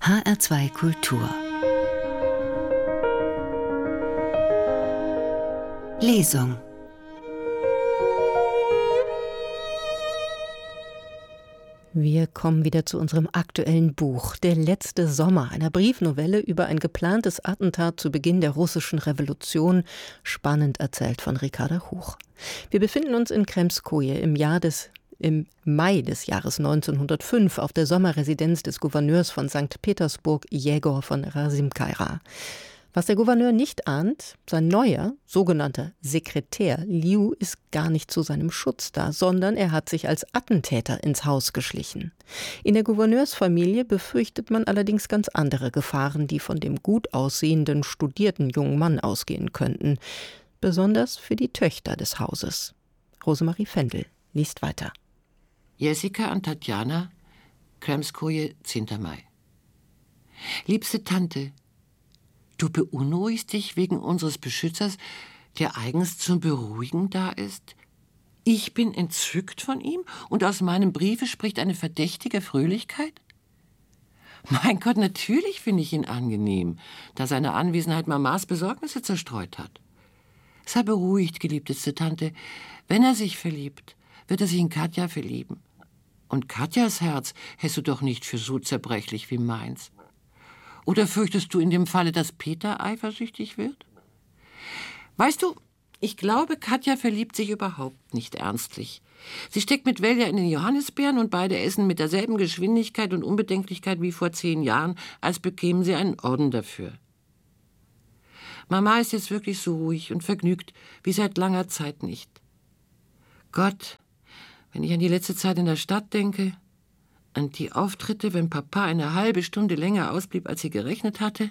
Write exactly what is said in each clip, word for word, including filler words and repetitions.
H R zwei Kultur Lesung. Wir kommen wieder zu unserem aktuellen Buch »Der letzte Sommer«, einer Briefnovelle über ein geplantes Attentat zu Beginn der russischen Revolution, spannend erzählt von Ricarda Huch. Wir befinden uns in Kremskoje im Jahr des im Mai des Jahres neunzehnhundertfünf auf der Sommerresidenz des Gouverneurs von Sankt Petersburg, Jegor von Razimkaira. Was der Gouverneur nicht ahnt, sein neuer, sogenannter Sekretär Liu ist gar nicht zu seinem Schutz da, sondern er hat sich als Attentäter ins Haus geschlichen. In der Gouverneursfamilie befürchtet man allerdings ganz andere Gefahren, die von dem gut aussehenden, studierten jungen Mann ausgehen könnten. Besonders für die Töchter des Hauses. Rosemarie Fendel liest weiter. Jessica und Tatjana, Kremskoje, zehnter Mai. Liebste Tante, du beunruhigst dich wegen unseres Beschützers, der eigens zum Beruhigen da ist? Ich bin entzückt von ihm und aus meinem Briefe spricht eine verdächtige Fröhlichkeit? Mein Gott, natürlich finde ich ihn angenehm, da seine Anwesenheit Mamas Besorgnisse zerstreut hat. Sei beruhigt, geliebteste Tante, wenn er sich verliebt, wird er sich in Katja verlieben. Und Katjas Herz hältst du doch nicht für so zerbrechlich wie meins. Oder fürchtest du in dem Falle, dass Peter eifersüchtig wird? Weißt du, ich glaube, Katja verliebt sich überhaupt nicht ernstlich. Sie steckt mit Velja in den Johannisbeeren und beide essen mit derselben Geschwindigkeit und Unbedenklichkeit wie vor zehn Jahren, als bekämen sie einen Orden dafür. Mama ist jetzt wirklich so ruhig und vergnügt wie seit langer Zeit nicht. Gott, wenn ich an die letzte Zeit in der Stadt denke, an die Auftritte, wenn Papa eine halbe Stunde länger ausblieb, als sie gerechnet hatte.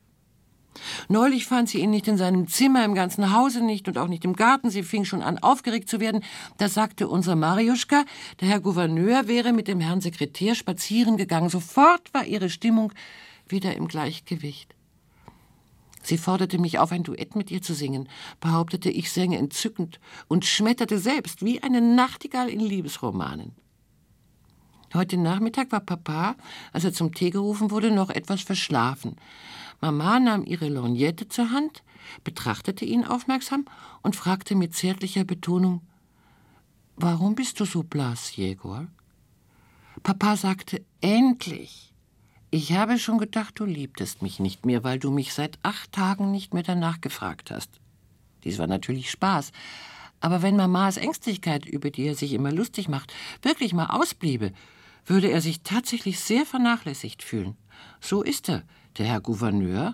Neulich fand sie ihn nicht in seinem Zimmer, im ganzen Hause nicht und auch nicht im Garten. Sie fing schon an, aufgeregt zu werden. Da sagte unsere Mariuschka, der Herr Gouverneur wäre mit dem Herrn Sekretär spazieren gegangen. Sofort war ihre Stimmung wieder im Gleichgewicht. Sie forderte mich auf, ein Duett mit ihr zu singen, behauptete, ich sänge entzückend und schmetterte selbst wie eine Nachtigall in Liebesromanen. Heute Nachmittag war Papa, als er zum Tee gerufen wurde, noch etwas verschlafen. Mama nahm ihre Lorgnette zur Hand, betrachtete ihn aufmerksam und fragte mit zärtlicher Betonung, »Warum bist du so blass, Jegor?« Papa sagte, »Endlich! Ich habe schon gedacht, du liebtest mich nicht mehr, weil du mich seit acht Tagen nicht mehr danach gefragt hast.« Dies war natürlich Spaß. Aber wenn Mamas Ängstlichkeit, über die er sich immer lustig macht, wirklich mal ausbliebe, würde er sich tatsächlich sehr vernachlässigt fühlen. So ist er, der Herr Gouverneur.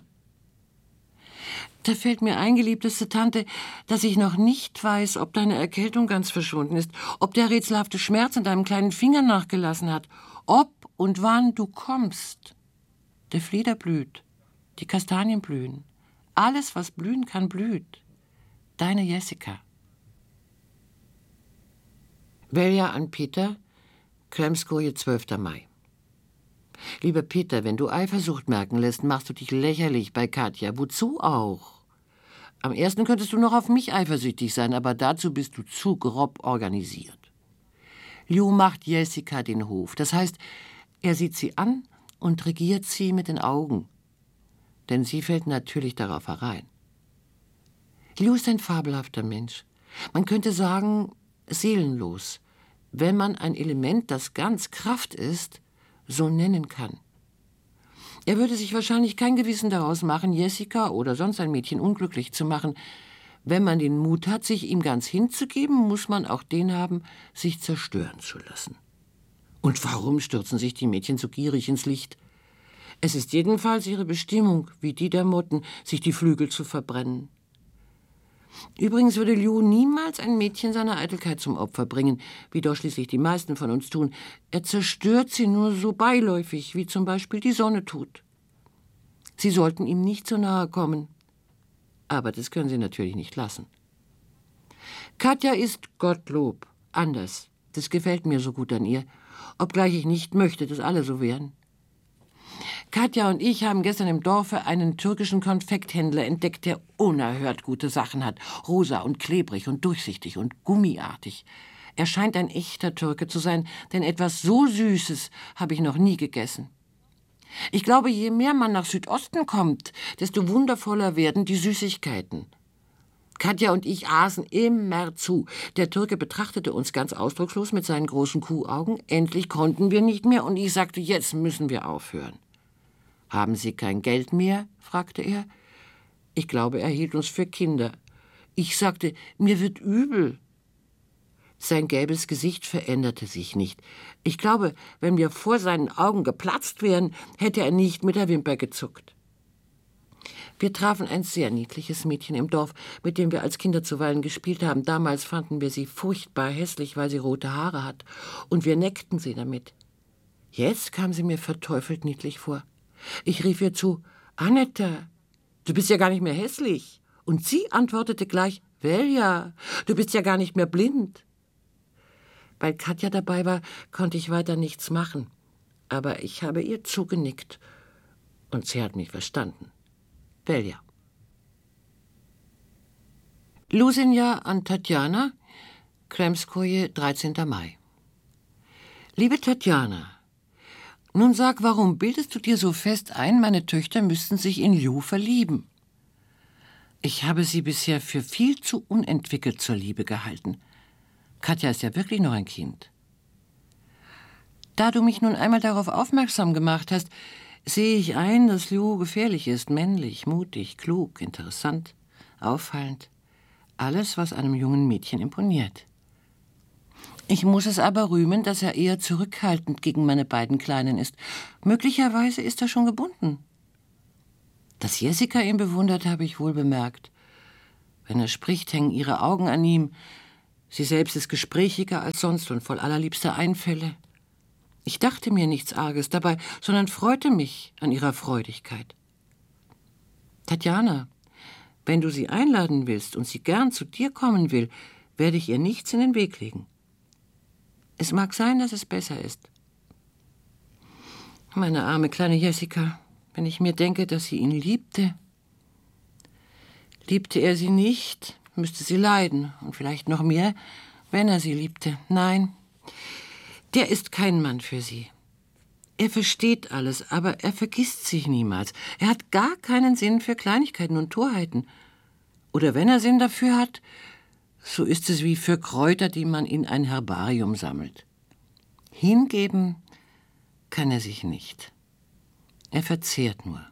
Da fällt mir ein, geliebteste Tante, dass ich noch nicht weiß, ob deine Erkältung ganz verschwunden ist, ob der rätselhafte Schmerz in deinem kleinen Finger nachgelassen hat, ob und wann du kommst. Der Flieder blüht, die Kastanien blühen. Alles, was blühen kann, blüht. Deine Jessica. Velja an Peter, Kremskoje, zwölfter Mai. Lieber Peter, wenn du Eifersucht merken lässt, machst du dich lächerlich bei Katja. Wozu auch? Am ersten könntest du noch auf mich eifersüchtig sein, aber dazu bist du zu grob organisiert. Liu macht Jessica den Hof. Das heißt, er sieht sie an und regiert sie mit den Augen. Denn sie fällt natürlich darauf herein. Liu ist ein fabelhafter Mensch. Man könnte sagen, seelenlos, wenn man ein Element, das ganz Kraft ist, so nennen kann. Er würde sich wahrscheinlich kein Gewissen daraus machen, Jessica oder sonst ein Mädchen unglücklich zu machen. Wenn man den Mut hat, sich ihm ganz hinzugeben, muss man auch den haben, sich zerstören zu lassen. Und warum stürzen sich die Mädchen so gierig ins Licht? Es ist jedenfalls ihre Bestimmung, wie die der Motten, sich die Flügel zu verbrennen. Übrigens würde Liu niemals ein Mädchen seiner Eitelkeit zum Opfer bringen, wie doch schließlich die meisten von uns tun. Er zerstört sie nur so beiläufig, wie zum Beispiel die Sonne tut. Sie sollten ihm nicht so nahe kommen. Aber das können sie natürlich nicht lassen. Katja ist, Gottlob, anders. Das gefällt mir so gut an ihr, obgleich ich nicht möchte, dass alle so wären. Katja und ich haben gestern im Dorfe einen türkischen Konfekthändler entdeckt, der unerhört gute Sachen hat. Rosa und klebrig und durchsichtig und gummiartig. Er scheint ein echter Türke zu sein, denn etwas so Süßes habe ich noch nie gegessen. Ich glaube, je mehr man nach Südosten kommt, desto wundervoller werden die Süßigkeiten. Katja und ich aßen immer zu. Der Türke betrachtete uns ganz ausdruckslos mit seinen großen Kuhaugen. Endlich konnten wir nicht mehr und ich sagte, jetzt müssen wir aufhören. »Haben Sie kein Geld mehr?« fragte er. Ich glaube, er hielt uns für Kinder. Ich sagte, mir wird übel. Sein gelbes Gesicht veränderte sich nicht. Ich glaube, wenn wir vor seinen Augen geplatzt wären, hätte er nicht mit der Wimper gezuckt. Wir trafen ein sehr niedliches Mädchen im Dorf, mit dem wir als Kinder zuweilen gespielt haben. Damals fanden wir sie furchtbar hässlich, weil sie rote Haare hat, und wir neckten sie damit. Jetzt kam sie mir verteufelt niedlich vor. Ich rief ihr zu, »Annette, du bist ja gar nicht mehr hässlich.« Und sie antwortete gleich, »Velja, du bist ja gar nicht mehr blind.« Weil Katja dabei war, konnte ich weiter nichts machen. Aber ich habe ihr zugenickt. Und sie hat mich verstanden. Velja. Lusinja an Tatjana, Kremskoje, dreizehnter Mai. Liebe Tatjana, nun sag, warum bildest du dir so fest ein, meine Töchter müssten sich in Lju verlieben? Ich habe sie bisher für viel zu unentwickelt zur Liebe gehalten. Katja ist ja wirklich noch ein Kind. Da du mich nun einmal darauf aufmerksam gemacht hast, sehe ich ein, dass Lju gefährlich ist, männlich, mutig, klug, interessant, auffallend. Alles, was einem jungen Mädchen imponiert. Ich muss es aber rühmen, dass er eher zurückhaltend gegen meine beiden Kleinen ist. Möglicherweise ist er schon gebunden. Dass Jessica ihn bewundert, habe ich wohl bemerkt. Wenn er spricht, hängen ihre Augen an ihm. Sie selbst ist gesprächiger als sonst und voll allerliebster Einfälle. Ich dachte mir nichts Arges dabei, sondern freute mich an ihrer Freudigkeit. Tatjana, wenn du sie einladen willst und sie gern zu dir kommen will, werde ich ihr nichts in den Weg legen. Es mag sein, dass es besser ist. Meine arme kleine Jessica, wenn ich mir denke, dass sie ihn liebte. Liebte er sie nicht, müsste sie leiden und vielleicht noch mehr, wenn er sie liebte. Nein, der ist kein Mann für sie. Er versteht alles, aber er vergisst sich niemals. Er hat gar keinen Sinn für Kleinigkeiten und Torheiten. Oder wenn er Sinn dafür hat, so ist es wie für Kräuter, die man in ein Herbarium sammelt. Hingeben kann er sich nicht. Er verzehrt nur.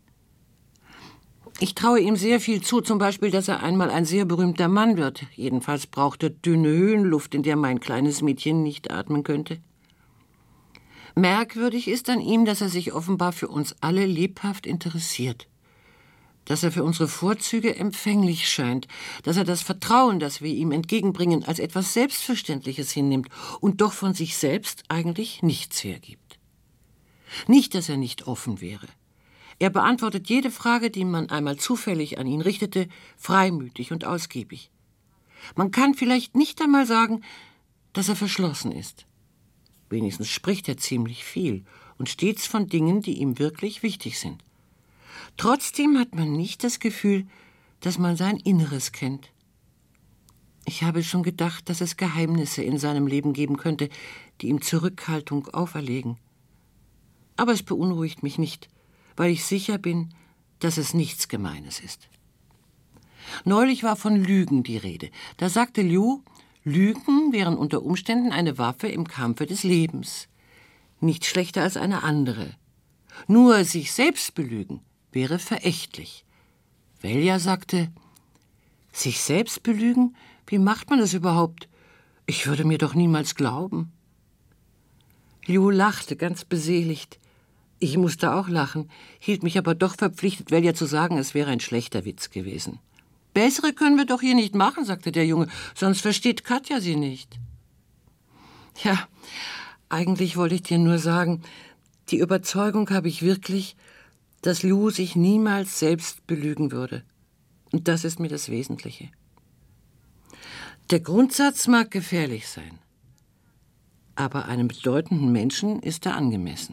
Ich traue ihm sehr viel zu, zum Beispiel, dass er einmal ein sehr berühmter Mann wird. Jedenfalls braucht er dünne Höhenluft, in der mein kleines Mädchen nicht atmen könnte. Merkwürdig ist an ihm, dass er sich offenbar für uns alle lebhaft interessiert. Dass er für unsere Vorzüge empfänglich scheint, dass er das Vertrauen, das wir ihm entgegenbringen, als etwas Selbstverständliches hinnimmt und doch von sich selbst eigentlich nichts hergibt. Nicht, dass er nicht offen wäre. Er beantwortet jede Frage, die man einmal zufällig an ihn richtete, freimütig und ausgiebig. Man kann vielleicht nicht einmal sagen, dass er verschlossen ist. Wenigstens spricht er ziemlich viel und stets von Dingen, die ihm wirklich wichtig sind. Trotzdem hat man nicht das Gefühl, dass man sein Inneres kennt. Ich habe schon gedacht, dass es Geheimnisse in seinem Leben geben könnte, die ihm Zurückhaltung auferlegen. Aber es beunruhigt mich nicht, weil ich sicher bin, dass es nichts Gemeines ist. Neulich war von Lügen die Rede. Da sagte Lju, Lügen wären unter Umständen eine Waffe im Kampfe des Lebens. Nicht schlechter als eine andere. Nur sich selbst belügen wäre verächtlich. Velja sagte, sich selbst belügen? Wie macht man das überhaupt? Ich würde mir doch niemals glauben. Lju lachte ganz beseligt. Ich musste auch lachen, hielt mich aber doch verpflichtet, Velja zu sagen, es wäre ein schlechter Witz gewesen. Bessere können wir doch hier nicht machen, sagte der Junge, sonst versteht Katja sie nicht. Ja, eigentlich wollte ich dir nur sagen, die Überzeugung habe ich wirklich, dass Lju sich niemals selbst belügen würde. Und das ist mir das Wesentliche. Der Grundsatz mag gefährlich sein, aber einem bedeutenden Menschen ist er angemessen.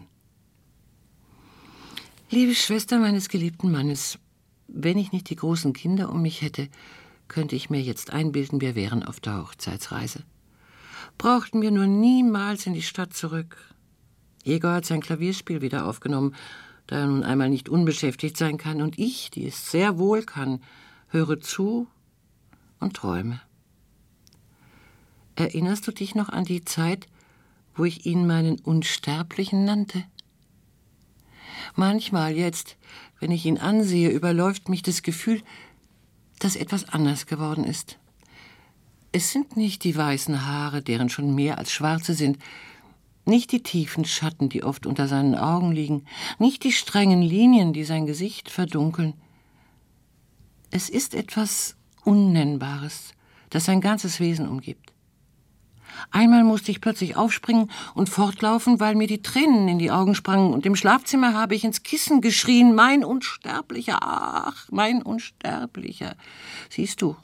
Liebe Schwester meines geliebten Mannes, wenn ich nicht die großen Kinder um mich hätte, könnte ich mir jetzt einbilden, wir wären auf der Hochzeitsreise. Brauchten wir nur niemals in die Stadt zurück. Egor hat sein Klavierspiel wieder aufgenommen, da er nun einmal nicht unbeschäftigt sein kann. Und ich, die es sehr wohl kann, höre zu und träume. Erinnerst du dich noch an die Zeit, wo ich ihn meinen Unsterblichen nannte? Manchmal jetzt, wenn ich ihn ansehe, überläuft mich das Gefühl, dass etwas anders geworden ist. Es sind nicht die weißen Haare, deren schon mehr als schwarze sind, nicht die tiefen Schatten, die oft unter seinen Augen liegen, nicht die strengen Linien, die sein Gesicht verdunkeln. Es ist etwas Unnennbares, das sein ganzes Wesen umgibt. Einmal musste ich plötzlich aufspringen und fortlaufen, weil mir die Tränen in die Augen sprangen, und im Schlafzimmer habe ich ins Kissen geschrien, mein Unsterblicher, ach, mein Unsterblicher. Siehst du,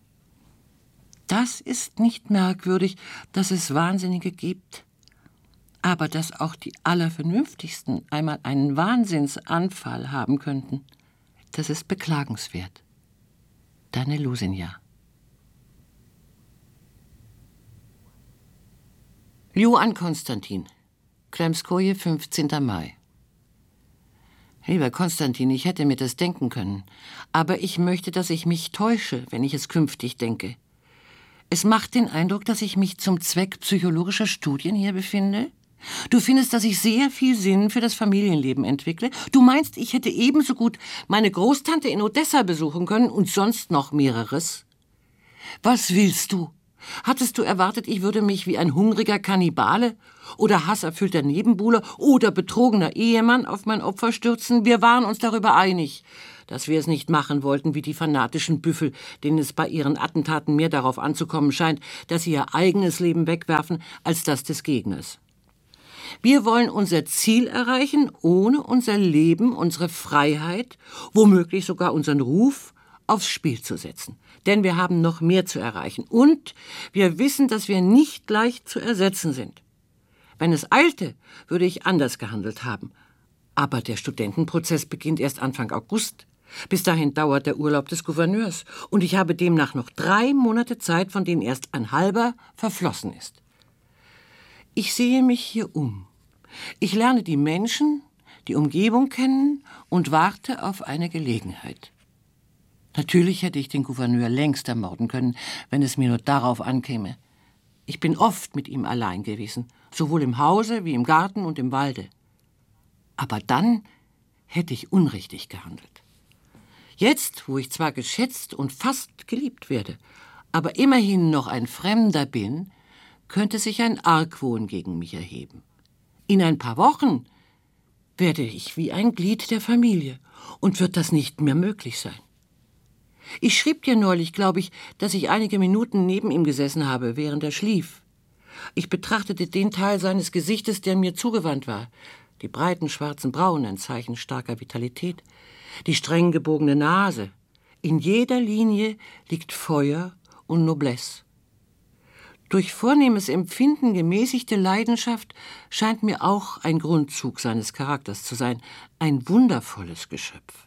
das ist nicht merkwürdig, dass es Wahnsinnige gibt, aber dass auch die Allervernünftigsten einmal einen Wahnsinnsanfall haben könnten, das ist beklagenswert. Deine Lusinja. Lju an Konstantin. Kremskoje, fünfzehnter Mai. Lieber Konstantin, ich hätte mir das denken können, aber ich möchte, dass ich mich täusche, wenn ich es künftig denke. Es macht den Eindruck, dass ich mich zum Zweck psychologischer Studien hier befinde. Du findest, dass ich sehr viel Sinn für das Familienleben entwickle. Du meinst, ich hätte ebenso gut meine Großtante in Odessa besuchen können und sonst noch mehreres? Was willst du? Hattest du erwartet, ich würde mich wie ein hungriger Kannibale oder hasserfüllter Nebenbuhler oder betrogener Ehemann auf mein Opfer stürzen? Wir waren uns darüber einig, dass wir es nicht machen wollten wie die fanatischen Büffel, denen es bei ihren Attentaten mehr darauf anzukommen scheint, dass sie ihr eigenes Leben wegwerfen, als das des Gegners. Wir wollen unser Ziel erreichen, ohne unser Leben, unsere Freiheit, womöglich sogar unseren Ruf aufs Spiel zu setzen. Denn wir haben noch mehr zu erreichen. Und wir wissen, dass wir nicht leicht zu ersetzen sind. Wenn es eilte, würde ich anders gehandelt haben. Aber der Studentenprozess beginnt erst Anfang August. Bis dahin dauert der Urlaub des Gouverneurs. Und ich habe demnach noch drei Monate Zeit, von denen erst ein halber verflossen ist. Ich sehe mich hier um. Ich lerne die Menschen, die Umgebung kennen und warte auf eine Gelegenheit. Natürlich hätte ich den Gouverneur längst ermorden können, wenn es mir nur darauf ankäme. Ich bin oft mit ihm allein gewesen, sowohl im Hause wie im Garten und im Walde. Aber dann hätte ich unrichtig gehandelt. Jetzt, wo ich zwar geschätzt und fast geliebt werde, aber immerhin noch ein Fremder bin, könnte sich ein Argwohn gegen mich erheben. In ein paar Wochen werde ich wie ein Glied der Familie und wird das nicht mehr möglich sein. Ich schrieb dir neulich, glaube ich, dass ich einige Minuten neben ihm gesessen habe, während er schlief. Ich betrachtete den Teil seines Gesichtes, der mir zugewandt war. Die breiten schwarzen Brauen, ein Zeichen starker Vitalität. Die streng gebogene Nase. In jeder Linie liegt Feuer und Noblesse. Durch vornehmes Empfinden gemäßigte Leidenschaft scheint mir auch ein Grundzug seines Charakters zu sein. Ein wundervolles Geschöpf.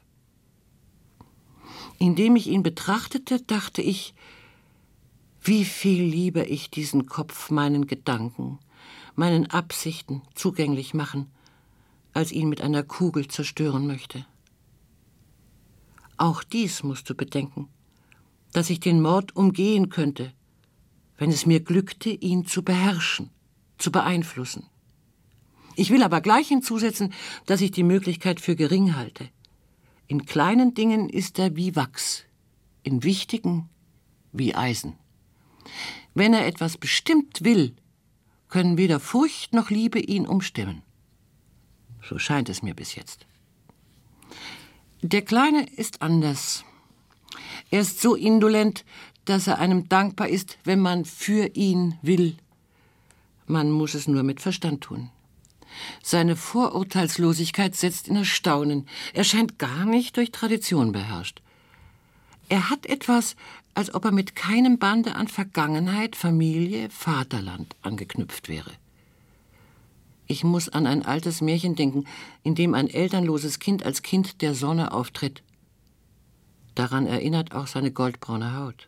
Indem ich ihn betrachtete, dachte ich, wie viel lieber ich diesen Kopf meinen Gedanken, meinen Absichten zugänglich machen, als ihn mit einer Kugel zerstören möchte. Auch dies musst du bedenken, dass ich den Mord umgehen könnte, wenn es mir glückte, ihn zu beherrschen, zu beeinflussen. Ich will aber gleich hinzusetzen, dass ich die Möglichkeit für gering halte. In kleinen Dingen ist er wie Wachs, in wichtigen wie Eisen. Wenn er etwas bestimmt will, können weder Furcht noch Liebe ihn umstimmen. So scheint es mir bis jetzt. Der Kleine ist anders. Er ist so indolent, dass er einem dankbar ist, wenn man für ihn will. Man muss es nur mit Verstand tun. Seine Vorurteilslosigkeit setzt in Erstaunen. Er scheint gar nicht durch Tradition beherrscht. Er hat etwas, als ob er mit keinem Bande an Vergangenheit, Familie, Vaterland angeknüpft wäre. Ich muss an ein altes Märchen denken, in dem ein elternloses Kind als Kind der Sonne auftritt. Daran erinnert auch seine goldbraune Haut.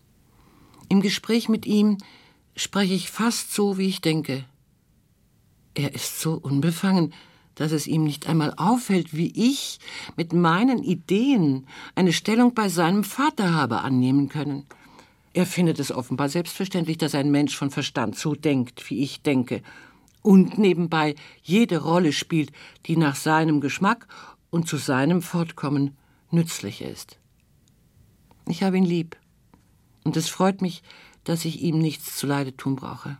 Im Gespräch mit ihm spreche ich fast so, wie ich denke. Er ist so unbefangen, dass es ihm nicht einmal auffällt, wie ich mit meinen Ideen eine Stellung bei seinem Vater habe annehmen können. Er findet es offenbar selbstverständlich, dass ein Mensch von Verstand so denkt, wie ich denke, und nebenbei jede Rolle spielt, die nach seinem Geschmack und zu seinem Fortkommen nützlich ist. Ich habe ihn lieb, und es freut mich, dass ich ihm nichts zuleide tun brauche.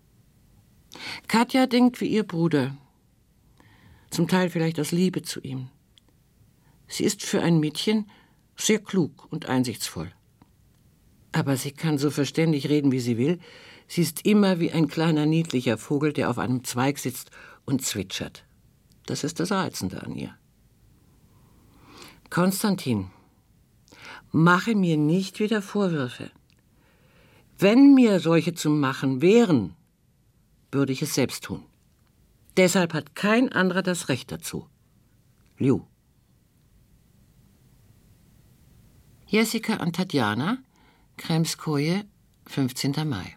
Katja denkt wie ihr Bruder, zum Teil vielleicht aus Liebe zu ihm. Sie ist für ein Mädchen sehr klug und einsichtsvoll. Aber sie kann so verständig reden, wie sie will. Sie ist immer wie ein kleiner, niedlicher Vogel, der auf einem Zweig sitzt und zwitschert. Das ist das Reizende an ihr. Konstantin, mache mir nicht wieder Vorwürfe. Wenn mir solche zu machen wären, würde ich es selbst tun. Deshalb hat kein anderer das Recht dazu. Lju. Jessica an Tatjana, Kremskoje, fünfzehnter Mai.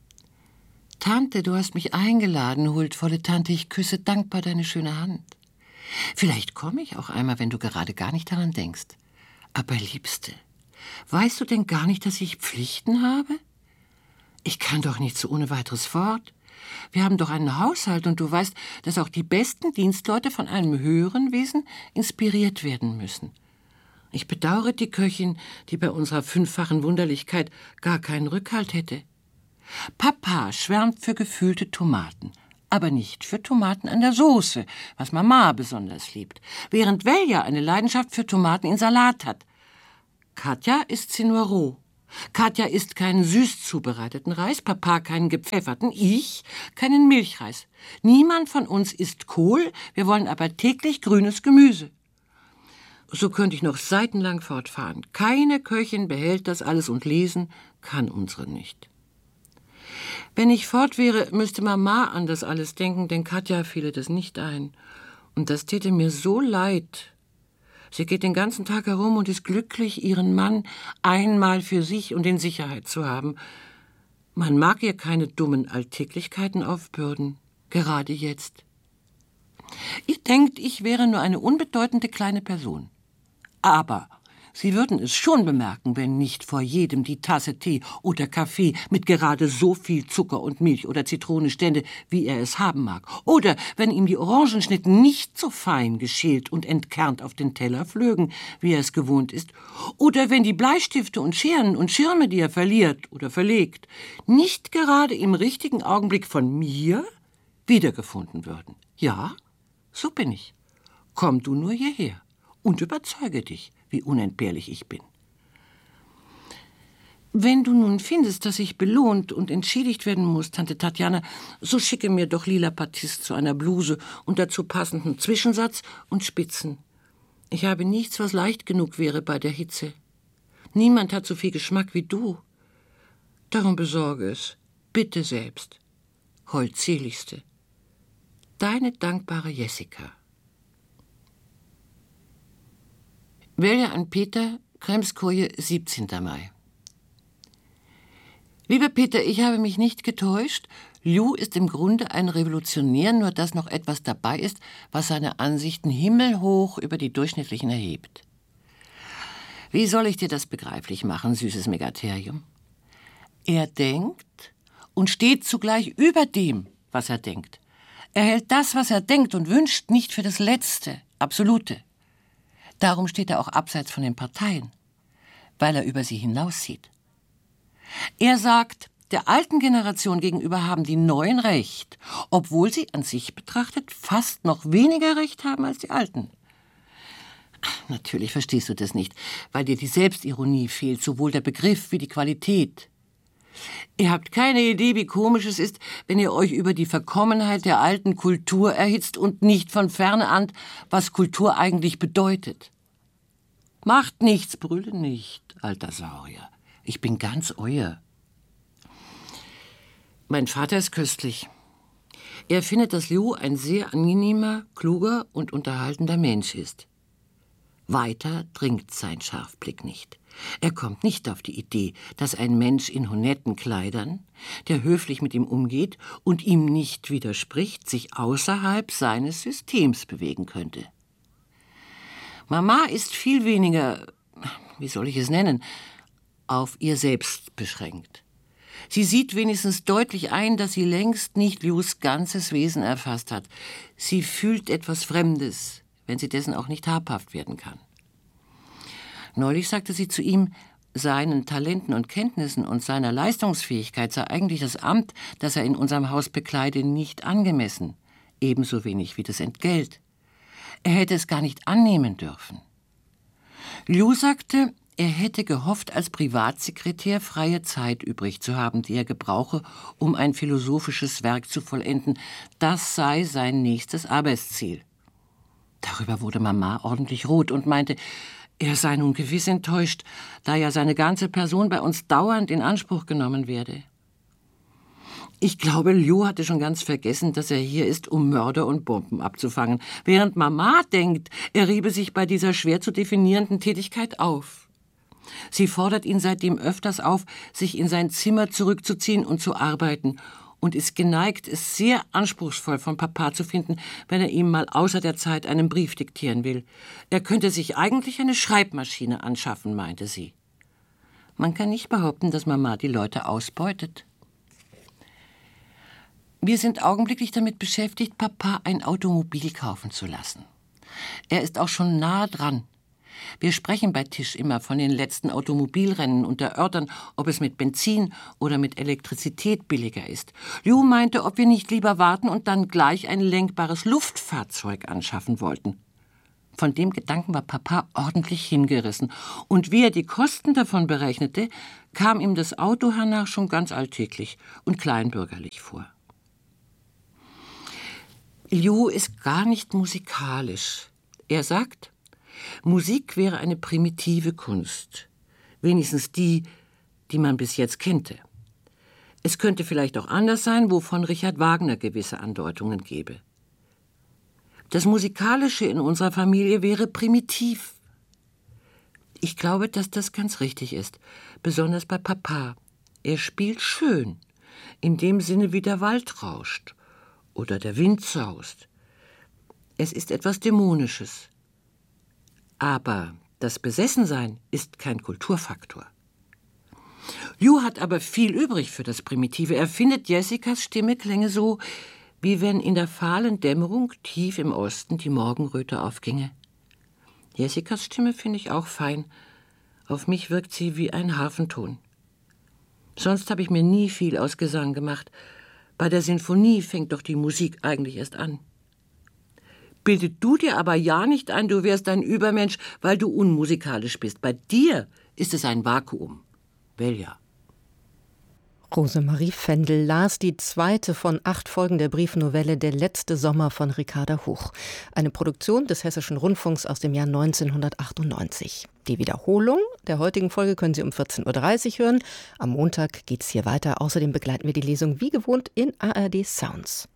Tante, du hast mich eingeladen, huldvolle Tante, ich küsse dankbar deine schöne Hand. Vielleicht komme ich auch einmal, wenn du gerade gar nicht daran denkst. Aber Liebste, weißt du denn gar nicht, dass ich Pflichten habe? Ich kann doch nicht so ohne weiteres fort. Wir haben doch einen Haushalt und du weißt, dass auch die besten Dienstleute von einem höheren Wesen inspiriert werden müssen. Ich bedauere die Köchin, die bei unserer fünffachen Wunderlichkeit gar keinen Rückhalt hätte. Papa schwärmt für gefüllte Tomaten, aber nicht für Tomaten an der Soße, was Mama besonders liebt, während Velja eine Leidenschaft für Tomaten in Salat hat. Katja isst sie nur roh. Katja isst keinen süß zubereiteten Reis, Papa keinen gepfefferten, ich keinen Milchreis. Niemand von uns isst Kohl, wir wollen aber täglich grünes Gemüse. So könnte ich noch seitenlang fortfahren. Keine Köchin behält das alles und lesen kann unsere nicht. Wenn ich fort wäre, müsste Mama an das alles denken, denn Katja fiele das nicht ein. Und das täte mir so leid. Sie geht den ganzen Tag herum und ist glücklich, ihren Mann einmal für sich und in Sicherheit zu haben. Man mag ihr keine dummen Alltäglichkeiten aufbürden, gerade jetzt. Ihr denkt, ich wäre nur eine unbedeutende kleine Person. Aber Sie würden es schon bemerken, wenn nicht vor jedem die Tasse Tee oder Kaffee mit gerade so viel Zucker und Milch oder Zitrone stände, wie er es haben mag. Oder wenn ihm die Orangenschnitten nicht so fein geschält und entkernt auf den Teller flögen, wie er es gewohnt ist. Oder wenn die Bleistifte und Scheren und Schirme, die er verliert oder verlegt, nicht gerade im richtigen Augenblick von mir wiedergefunden würden. Ja, so bin ich. Komm du nur hierher und überzeuge dich, wie unentbehrlich ich bin. Wenn du nun findest, dass ich belohnt und entschädigt werden muss, Tante Tatjana, so schicke mir doch lila Batist zu einer Bluse und dazu passenden Zwischensatz und Spitzen. Ich habe nichts, was leicht genug wäre bei der Hitze. Niemand hat so viel Geschmack wie du. Darum besorge es, bitte selbst. Holdseligste. Deine dankbare Jessica. Velja an Peter, Kremskoje, siebzehnter Mai. Lieber Peter, ich habe mich nicht getäuscht. Lju ist im Grunde ein Revolutionär, nur dass noch etwas dabei ist, was seine Ansichten himmelhoch über die durchschnittlichen erhebt. Wie soll ich dir das begreiflich machen, süßes Megatherium? Er denkt und steht zugleich über dem, was er denkt. Er hält das, was er denkt und wünscht, nicht für das Letzte, Absolute. Darum steht er auch abseits von den Parteien, weil er über sie hinaussieht. Er sagt, der alten Generation gegenüber haben die Neuen Recht, obwohl sie an sich betrachtet fast noch weniger Recht haben als die Alten. Natürlich verstehst du das nicht, weil dir die Selbstironie fehlt, sowohl der Begriff wie die Qualität. Ihr habt keine Idee, wie komisch es ist, wenn ihr euch über die Verkommenheit der alten Kultur erhitzt und nicht von ferne ahnt, was Kultur eigentlich bedeutet. Macht nichts, brülle nicht, alter Saurier. Ich bin ganz euer. Mein Vater ist köstlich. Er findet, dass Lju ein sehr angenehmer, kluger und unterhaltender Mensch ist. Weiter dringt sein Scharfblick nicht. Er kommt nicht auf die Idee, dass ein Mensch in honetten Kleidern, der höflich mit ihm umgeht und ihm nicht widerspricht, sich außerhalb seines Systems bewegen könnte. Mama ist viel weniger, wie soll ich es nennen, auf ihr selbst beschränkt. Sie sieht wenigstens deutlich ein, dass sie längst nicht Lus ganzes Wesen erfasst hat. Sie fühlt etwas Fremdes, wenn sie dessen auch nicht habhaft werden kann. Neulich sagte sie zu ihm, seinen Talenten und Kenntnissen und seiner Leistungsfähigkeit sei eigentlich das Amt, das er in unserem Haus bekleide, nicht angemessen, ebenso wenig wie das Entgelt. Er hätte es gar nicht annehmen dürfen. Liu sagte, er hätte gehofft, als Privatsekretär freie Zeit übrig zu haben, die er gebrauche, um ein philosophisches Werk zu vollenden. Das sei sein nächstes Arbeitsziel. Darüber wurde Mama ordentlich rot und meinte, er sei nun gewiss enttäuscht, da ja seine ganze Person bei uns dauernd in Anspruch genommen werde. Ich glaube, Liu hatte schon ganz vergessen, dass er hier ist, um Mörder und Bomben abzufangen, während Mama denkt, er riebe sich bei dieser schwer zu definierenden Tätigkeit auf. Sie fordert ihn seitdem öfters auf, sich in sein Zimmer zurückzuziehen und zu arbeiten, und ist geneigt, es sehr anspruchsvoll von Papa zu finden, wenn er ihm mal außer der Zeit einen Brief diktieren will. Er könnte sich eigentlich eine Schreibmaschine anschaffen, meinte sie. Man kann nicht behaupten, dass Mama die Leute ausbeutet. Wir sind augenblicklich damit beschäftigt, Papa ein Automobil kaufen zu lassen. Er ist auch schon nah dran. Wir sprechen bei Tisch immer von den letzten Automobilrennen und erörtern, ob es mit Benzin oder mit Elektrizität billiger ist. Liu meinte, ob wir nicht lieber warten und dann gleich ein lenkbares Luftfahrzeug anschaffen wollten. Von dem Gedanken war Papa ordentlich hingerissen. Und wie er die Kosten davon berechnete, kam ihm das Auto hernach schon ganz alltäglich und kleinbürgerlich vor. Liu ist gar nicht musikalisch. Er sagt, Musik wäre eine primitive Kunst, wenigstens die, die man bis jetzt kannte. Es könnte vielleicht auch anders sein, wovon Richard Wagner gewisse Andeutungen gebe. Das Musikalische in unserer Familie wäre primitiv. Ich glaube, dass das ganz richtig ist, besonders bei Papa. Er spielt schön, in dem Sinne, wie der Wald rauscht oder der Wind saust. Es ist etwas Dämonisches. Aber das Besessensein ist kein Kulturfaktor. Liu hat aber viel übrig für das Primitive. Er findet, Jessicas Stimme klänge so, wie wenn in der fahlen Dämmerung tief im Osten die Morgenröte aufginge. Jessicas Stimme finde ich auch fein. Auf mich wirkt sie wie ein Harfenton. Sonst habe ich mir nie viel aus Gesang gemacht. Bei der Sinfonie fängt doch die Musik eigentlich erst an. Bildet du dir aber ja nicht ein, du wärst ein Übermensch, weil du unmusikalisch bist. Bei dir ist es ein Vakuum. Velja. Rosemarie Fendel las die zweite von acht Folgen der Briefnovelle Der letzte Sommer von Ricarda Huch. Eine Produktion des Hessischen Rundfunks aus dem Jahr neunzehnhundertachtundneunzig. Die Wiederholung der heutigen Folge können Sie um vierzehn Uhr dreißig hören. Am Montag geht's hier weiter. Außerdem begleiten wir die Lesung wie gewohnt in A R D Sounds.